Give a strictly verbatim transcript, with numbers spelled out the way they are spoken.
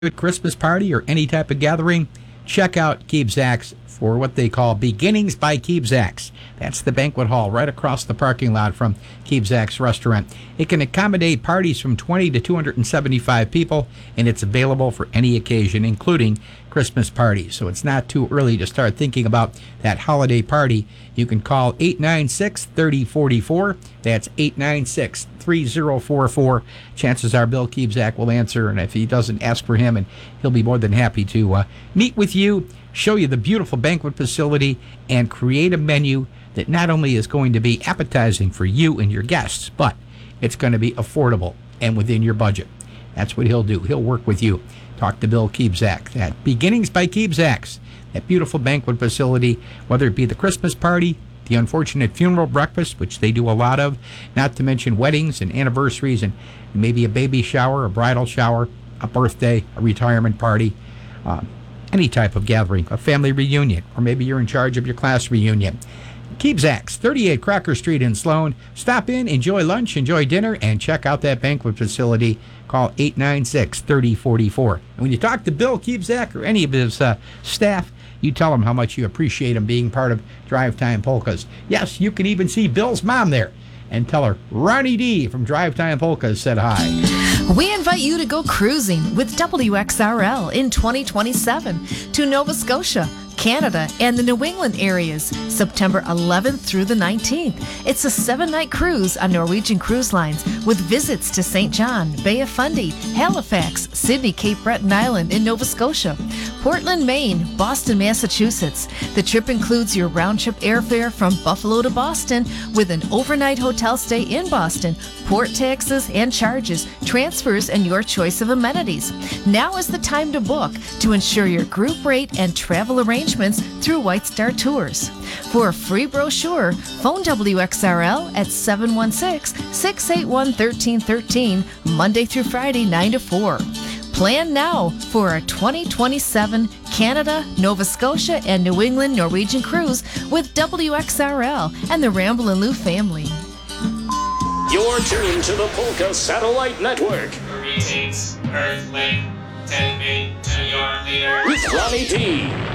Christmas party or any type of gathering, check out Keebzak's for what they call Beginnings by Keebzak's. That's the banquet hall right across the parking lot from Keebzak's restaurant. It can accommodate parties from twenty to two hundred seventy-five people, and it's available for any occasion, including Christmas parties. So it's not too early to start thinking about that holiday party. You can call eight nine six, three oh four four. That's eight nine six, three oh four four. Chances are Bill Keebzak will answer, and if he doesn't, ask for him, and he'll be more than happy to uh, meet with you, show you the beautiful banquet facility, and create a menu that not only is going to be appetizing for you and your guests, but it's going to be affordable and within your budget. That's what he'll do. He'll work with you. Talk to Bill Keebzak at Beginnings by Keebzak's, that beautiful banquet facility, whether it be the Christmas party, the unfortunate funeral breakfast, which they do a lot of, not to mention weddings and anniversaries and maybe a baby shower, a bridal shower, a birthday, a retirement party, uh, any type of gathering, a family reunion, or maybe you're in charge of your class reunion. Keebzak's, thirty-eight Crocker Street in Sloan. Stop in, enjoy lunch, enjoy dinner, and check out that banquet facility. Call eight nine six, three oh four four. And when you talk to Bill Keebzak or any of his uh, staff, you tell them how much you appreciate him being part of Drive Time Polkas. Yes, you can even see Bill's mom there and tell her Ronnie D from Drive Time Polkas said hi. We invite you to go cruising with W X R L in twenty twenty-seven to Nova Scotia, Canada, and the New England areas, September eleventh through the nineteenth. It's a seven-night cruise on Norwegian Cruise Lines with visits to Saint John, Bay of Fundy, Halifax, Sydney, Cape Breton Island in Nova Scotia, Portland, Maine, Boston, Massachusetts. The trip includes your round-trip airfare from Buffalo to Boston with an overnight hotel stay in Boston, port taxes and charges, transfers, and your choice of amenities. Now is the time to book to ensure your group rate and travel arrangements through White Star Tours. For a free brochure, phone W X R L at seven one six, six eight one, one three one three, Monday through Friday, nine to four. Plan now for a twenty twenty-seven Canada, Nova Scotia, and New England Norwegian cruise with W X R L and the Ramble and Lou family. You're tuned to the Polka Satellite Network. Greetings, Earthling. Take me to your leader. With Ronnie D.